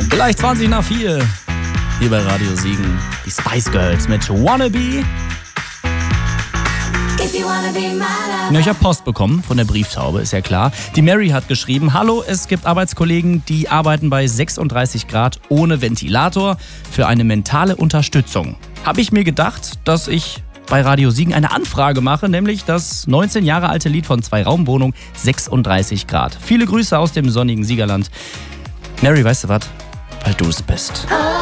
Gleich 20 nach 4. Hier bei Radio Siegen. Die Spice Girls mit Wannabe. Ja, ich habe Post bekommen von der Brieftaube, ist ja klar. Die Mary hat geschrieben: Hallo, es gibt Arbeitskollegen, die arbeiten bei 36 Grad ohne Ventilator für eine mentale Unterstützung. Habe ich mir gedacht, dass ich bei Radio Siegen eine Anfrage mache, nämlich das 19 Jahre alte Lied von 2-Raumwohnung 36 Grad. Viele Grüße aus dem sonnigen Siegerland. Mary, weißt du was? Weil du es bist.